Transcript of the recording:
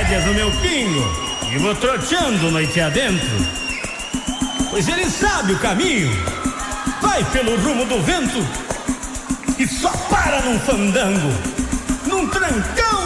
rédeas no meu pingo e vou troteando noite adentro, pois ele sabe o caminho, vai pelo rumo do vento e só para num fandango, num trancão